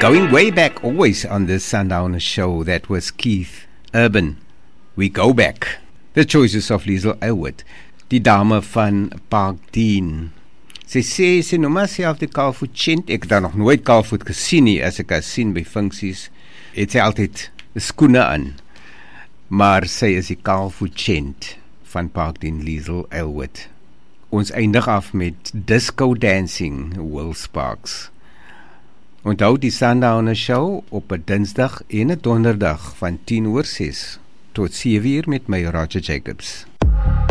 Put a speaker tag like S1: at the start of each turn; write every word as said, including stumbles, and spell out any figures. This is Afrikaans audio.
S1: Going way back always on this Sundowner show, that was Keith Urban. We go back. The choices of Liesl Elwood, die dame van Parkdean. Sy sê, sy noem myself die Kaalvoet-chent. Ek het daar nog nooit Kaalvoet gesien nie, as ek haar sien by funksies, het sy altyd skoene aan. Maar sy is die Kaalvoet-chent van Parkdean, Liesl Elwood. Ons eindig af met Disco Dancing, Will Sparks. Onthou die Sundowner show op 'n Dinsdag en 'n Donderdag van tien oor ses tot sewe uur met my Roger Jacobs.